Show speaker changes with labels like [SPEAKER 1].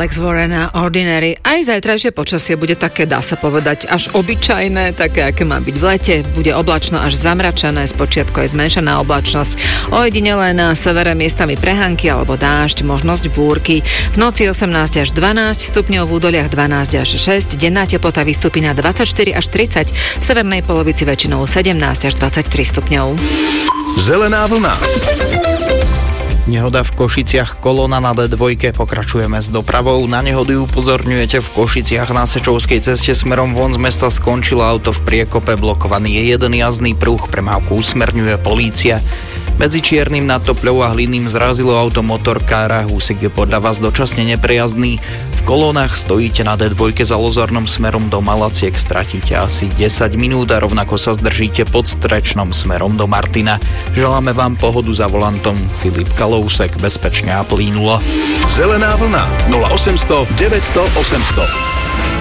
[SPEAKER 1] Alex Warren a Ordinary. Aj zajtrajšie počasie bude také, dá sa povedať, až obyčajné, také, aké má byť v lete. Bude oblačno až zamračené, spočiatku aj zmenšená oblačnosť. Ojedinele na severe miestami prehánky alebo dážď, možnosť búrky. V noci 18 až 12 stupňov, v údoliach 12 až 6, denná teplota vystúpi na 24 až 30, v severnej polovici väčšinou 17 až 23 stupňov.
[SPEAKER 2] Zelená vlna.
[SPEAKER 3] Nehoda v Košiciach, kolóna na D2, pokračujeme s dopravou. Na nehodu upozorňujete v Košiciach na Sečovskej ceste smerom von z mesta, skončilo auto v priekope, blokovaný je jeden jazdný pruh, premávku usmerňuje polícia. Medzi Čiernym nad Topľou a Hlinným zrazilo auto motorkára, úsek je podľa vás dočasne neprejazdný. V kolónach stojíte na D2 za Lozornom smerom do Malaciek, stratíte asi 10 minút a rovnako sa zdržíte pod Strečnom smerom do Martina. Želáme vám pohodu za volantom. Filip Kalousek, bezpečne a plynulo.
[SPEAKER 2] Zelená vlna 0800 900 800.